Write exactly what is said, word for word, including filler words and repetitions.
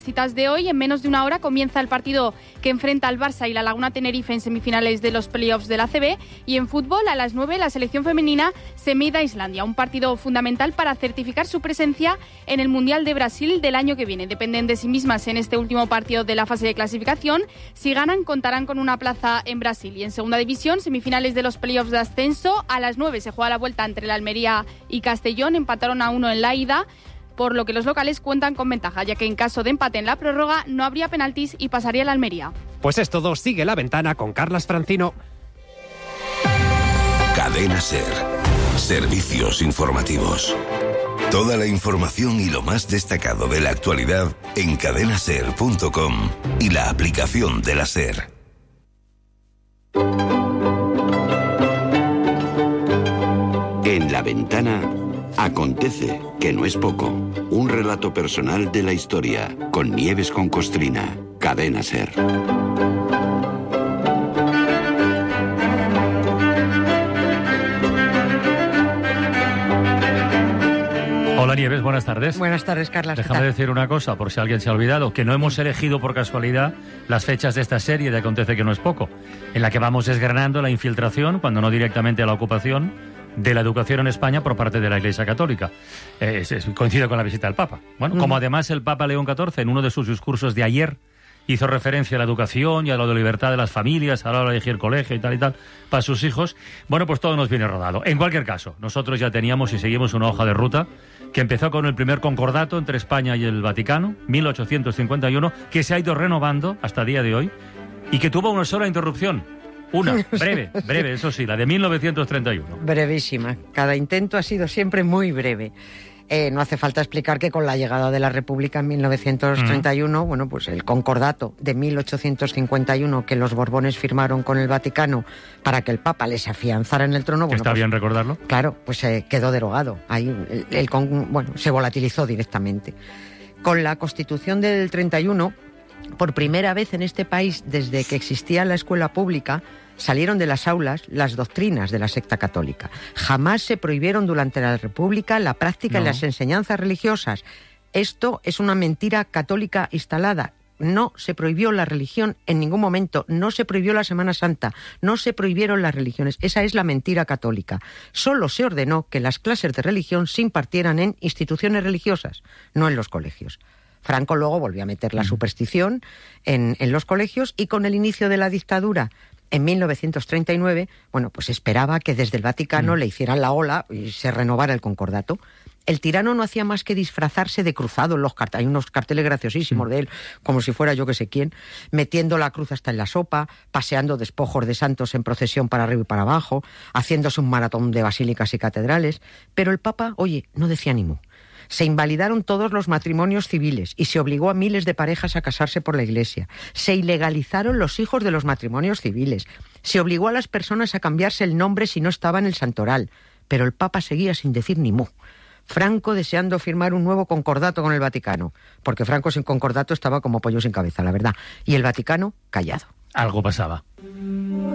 Citas de hoy, en menos de una hora comienza el partido que enfrenta al Barça y la Laguna Tenerife en semifinales de los playoffs de la A C B, y en fútbol a las nueve la selección femenina se mide a Islandia, un partido fundamental para certificar su presencia en el Mundial de Brasil del año que viene. Dependen de sí mismas en este último partido de la fase de clasificación. Si ganan, contarán con una plaza en Brasil. Y en segunda división, semifinales de los playoffs de ascenso, a las nueve se juega la vuelta entre la Almería y Castellón, empataron a uno en la ida, por lo que los locales cuentan con ventaja, ya que en caso de empate en la prórroga no habría penaltis y pasaría la Almería. Pues es todo, sigue La Ventana con Carlas Francino. Cadena SER. Servicios informativos. Toda la información y lo más destacado de la actualidad en cadena ser punto com y la aplicación de la SER. En La Ventana acontece, que no es poco. Un relato personal de la historia, con Nieves con Costrina. Cadena SER. Hola Nieves, buenas tardes. Buenas tardes, Carlas. Déjame decir una cosa, por si alguien se ha olvidado, que no hemos elegido por casualidad las fechas de esta serie de Acontece que no es poco, en la que vamos desgranando la infiltración, cuando no directamente a la ocupación, de la educación en España por parte de la Iglesia Católica. Eh, es, es, coincide con la visita del Papa. Bueno, mm. como además el Papa León catorce, en uno de sus discursos de ayer, hizo referencia a la educación y a la de libertad de las familias, a la hora de elegir colegio y tal y tal, para sus hijos, bueno, pues todo nos viene rodado. En cualquier caso, nosotros ya teníamos y seguimos una hoja de ruta que empezó con el primer concordato entre España y el Vaticano, mil ochocientos cincuenta y uno, que se ha ido renovando hasta el día de hoy y que tuvo una sola interrupción. Una, breve, breve, eso sí, la de mil novecientos treinta y uno. Brevísima. Cada intento ha sido siempre muy breve. Eh, no hace falta explicar que con la llegada de la República en mil novecientos treinta y uno, mm. bueno, pues el concordato de mil ochocientos cincuenta y uno que los Borbones firmaron con el Vaticano para que el Papa les afianzara en el trono... Bueno, ¿Está pues, bien recordarlo? Claro, pues eh, quedó derogado. Ahí el, el, el, bueno, se volatilizó directamente. Con la Constitución del treinta y uno, por primera vez en este país, desde que existía la escuela pública, salieron de las aulas las doctrinas de la secta católica. Jamás se prohibieron durante la República la práctica no. y las enseñanzas religiosas. Esto es una mentira católica instalada. No se prohibió la religión en ningún momento, no se prohibió la Semana Santa, no se prohibieron las religiones. Esa es la mentira católica. Solo se ordenó que las clases de religión se impartieran en instituciones religiosas, no en los colegios. Franco luego volvió a meter la superstición en, en los colegios, y con el inicio de la dictadura en mil novecientos treinta y nueve, bueno, pues esperaba que desde el Vaticano mm. le hicieran la ola y se renovara el concordato. El tirano no hacía más que disfrazarse de cruzado en los carteles. Hay unos carteles graciosísimos mm. de él, como si fuera yo que sé quién, metiendo la cruz hasta en la sopa, paseando despojos de santos en procesión para arriba y para abajo, haciéndose un maratón de basílicas y catedrales. Pero el Papa, oye, no decía ni mu. Se invalidaron todos los matrimonios civiles y se obligó a miles de parejas a casarse por la Iglesia. Se ilegalizaron los hijos de los matrimonios civiles. Se obligó a las personas a cambiarse el nombre si no estaba en el santoral. Pero el Papa seguía sin decir ni mu. Franco deseando firmar un nuevo concordato con el Vaticano, porque Franco sin concordato estaba como pollo sin cabeza, la verdad. Y el Vaticano callado. Algo pasaba.